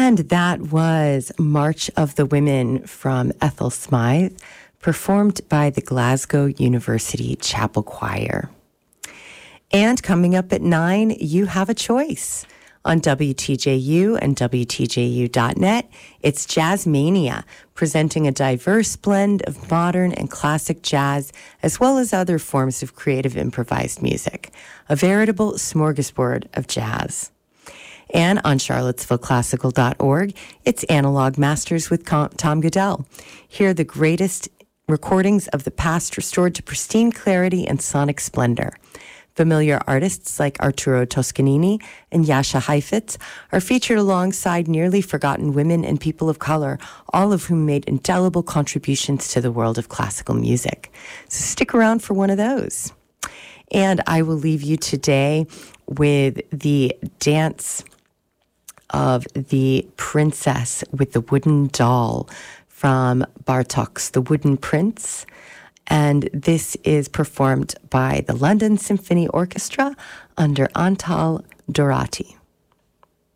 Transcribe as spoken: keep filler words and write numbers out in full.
And that was March of the Women from Ethel Smythe, performed by the Glasgow University Chapel Choir. And coming up at nine, you have a choice. On W T J U and W T J U dot net, it's Jazzmania, presenting a diverse blend of modern and classic jazz, as well as other forms of creative improvised music. A veritable smorgasbord of jazz. And on charlottesville classical dot org, it's Analog Masters with Tom Goodell. Hear the greatest recordings of the past restored to pristine clarity and sonic splendor. Familiar artists like Arturo Toscanini and Jascha Heifetz are featured alongside nearly forgotten women and people of color, all of whom made indelible contributions to the world of classical music. So stick around for one of those. And I will leave you today with the dance of the princess with the wooden doll from Bartók's The Wooden Prince. And this is performed by the London Symphony Orchestra under Antal Dorati.